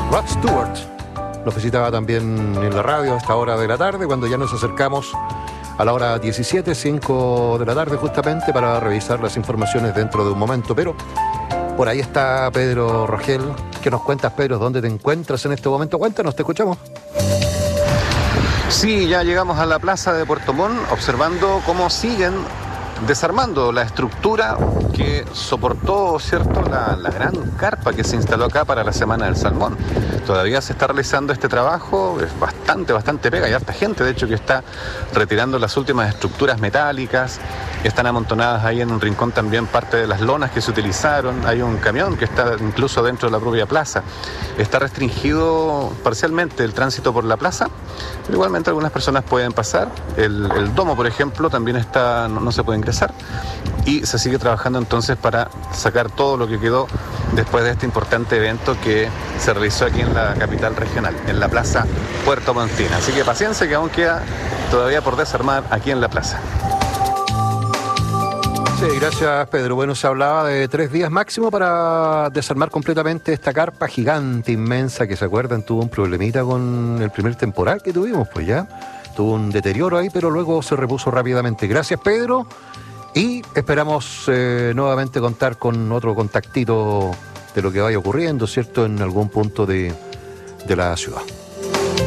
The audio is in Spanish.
Rod Stewart nos visitaba también en la radio a esta hora de la tarde, cuando ya nos acercamos a la hora 17, 5 de la tarde justamente, para revisar las informaciones dentro de un momento. Pero por ahí está Pedro Rogel. ¿Qué nos cuentas, Pedro? ¿Dónde te encuentras en este momento? Cuéntanos, te escuchamos. Sí, ya llegamos a la plaza de Puerto Montt, observando cómo siguen desarmando la estructura que soportó, ¿cierto?, la gran carpa que se instaló acá para la Semana del Salmón. Todavía se está realizando este trabajo, es bastante pega, hay harta gente, de hecho, que está retirando las últimas estructuras metálicas. Están amontonadas ahí en un rincón también parte de las lonas que se utilizaron. Hay un camión que está incluso dentro de la propia plaza. Está restringido parcialmente el tránsito por la plaza, pero igualmente algunas personas pueden pasar. El domo, por ejemplo, también está, no se puede ingresar. Y se sigue trabajando entonces para sacar todo lo que quedó después de este importante evento que se realizó aquí en la capital regional, en la plaza Puerto Montina. Así que paciencia, que aún queda todavía por desarmar aquí en la plaza. Sí, gracias, Pedro. Bueno, se hablaba de 3 días máximo para desarmar completamente esta carpa gigante, inmensa, que se acuerdan, tuvo un problemita con el primer temporal que tuvimos, pues ya tuvo un deterioro ahí, pero luego se repuso rápidamente. Gracias, Pedro, y esperamos nuevamente contar con otro contactito de lo que vaya ocurriendo, ¿cierto?, en algún punto de la ciudad.